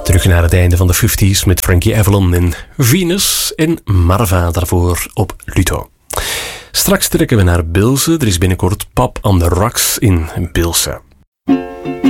Terug naar het einde van de 50s met Frankie Avalon in Venus en Marva daarvoor op Luto. Straks trekken we naar Bilse. Er is binnenkort Pop on the Rocks in Bilse.